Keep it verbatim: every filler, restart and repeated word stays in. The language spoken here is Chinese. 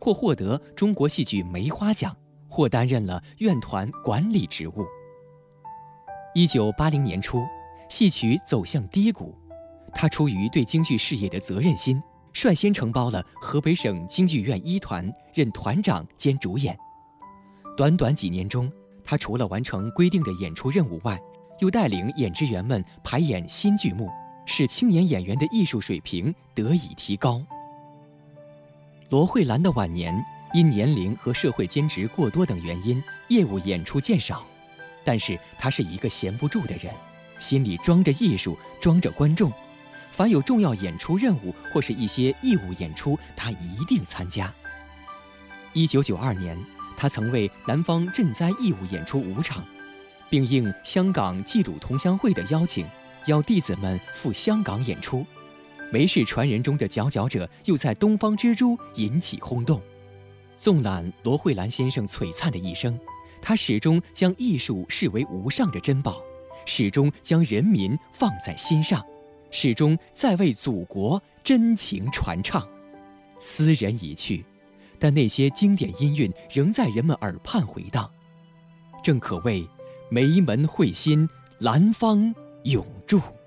或获得中国戏剧梅花奖，或担任了院团管理职务。一九八零年初，戏曲走向低谷，他出于对京剧事业的责任心，率先承包了河北省京剧院一团，任团长兼主演。短短几年中，他除了完成规定的演出任务外，又带领演职员们排演新剧目，使青年演员的艺术水平得以提高。罗慧兰的晚年因年龄和社会兼职过多等原因，业务演出渐少，但是她是一个闲不住的人，心里装着艺术，装着观众，凡有重要演出任务或是一些义务演出，她一定参加。一九九二年，她曾为南方赈灾义务演出五场，并应香港冀鲁同乡会的邀请，邀弟子们赴香港演出。梅氏传人中的佼佼者又在东方之珠引起轰动。纵览罗慧兰先生璀璨的一生，他始终将艺术视为无上的珍宝，始终将人民放在心上，始终在为祖国真情传唱。斯人已去，但那些经典音韵仍在人们耳畔回荡，正可谓梅门慧心，兰芳永驻。